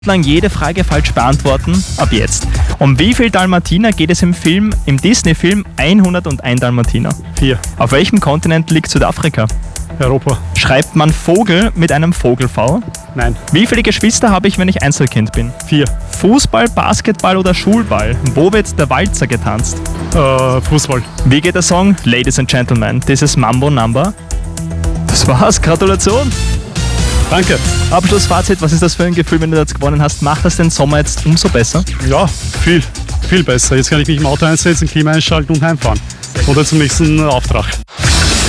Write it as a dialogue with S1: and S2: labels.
S1: lang jede Frage falsch beantworten, ab jetzt. Um wie viel Dalmatiner geht es im Disney-Film 101 Dalmatiner?
S2: 4.
S1: Auf welchem Kontinent liegt Südafrika?
S2: Europa.
S1: Schreibt man Vogel mit einem Vogel-V?
S2: Nein.
S1: Wie viele Geschwister habe ich, wenn ich Einzelkind bin?
S2: 4.
S1: Fußball, Basketball oder Schulball? Wo wird der Walzer getanzt?
S2: Fußball.
S1: Wie geht der Song? Ladies and Gentlemen, this is Mambo Number. Das war's, Gratulation!
S2: Danke.
S1: Abschlussfazit, was ist das für ein Gefühl, wenn du das gewonnen hast? Macht das den Sommer jetzt umso besser?
S2: Ja, viel besser. Jetzt kann ich mich im Auto einsetzen, Klima einschalten und heimfahren. Oder zum nächsten Auftrag.